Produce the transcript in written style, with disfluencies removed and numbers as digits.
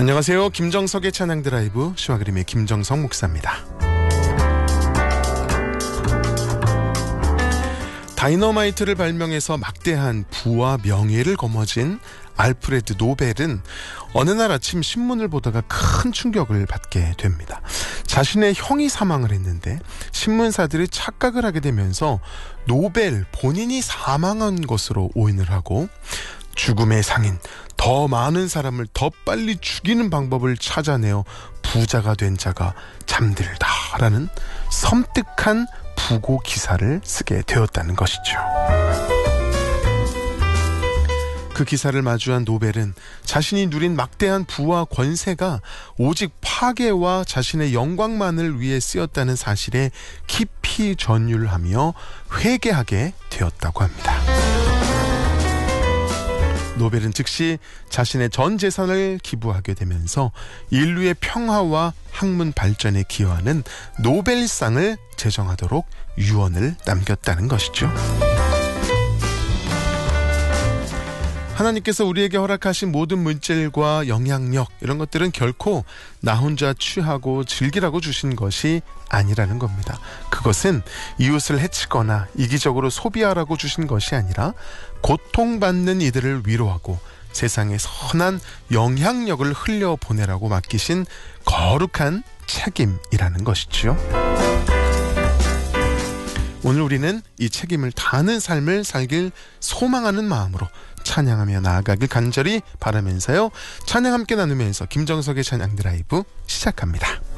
안녕하세요. 김정석의 찬양 드라이브 시와 그림의 김정석 목사입니다. 다이너마이트를 발명해서 막대한 부와 명예를 거머쥔 알프레드 노벨은 어느 날 아침 신문을 보다가 큰 충격을 받게 됩니다. 자신의 형이 사망을 했는데 신문사들이 착각을 하게 되면서 노벨 본인이 사망한 것으로 오인을 하고 죽음의 상인, 더 많은 사람을 더 빨리 죽이는 방법을 찾아내어 부자가 된 자가 잠들다라는 섬뜩한 부고 기사를 쓰게 되었다는 것이죠. 그 기사를 마주한 노벨은 자신이 누린 막대한 부와 권세가 오직 파괴와 자신의 영광만을 위해 쓰였다는 사실에 깊이 전율하며 회개하게 되었다고 합니다. 노벨은 즉시 자신의 전 재산을 기부하게 되면서 인류의 평화와 학문 발전에 기여하는 노벨상을 제정하도록 유언을 남겼다는 것이죠. 하나님께서 우리에게 허락하신 모든 물질과 영향력, 이런 것들은 결코 나 혼자 취하고 즐기라고 주신 것이 아니라는 겁니다. 그것은 이웃을 해치거나 이기적으로 소비하라고 주신 것이 아니라 고통받는 이들을 위로하고 세상에 선한 영향력을 흘려보내라고 맡기신 거룩한 책임이라는 것이죠. 오늘 우리는 이 책임을 다하는 삶을 살길 소망하는 마음으로 찬양하며 나아가길 간절히 바라면서요. 찬양 함께 나누면서 김정석의 찬양 드라이브 시작합니다.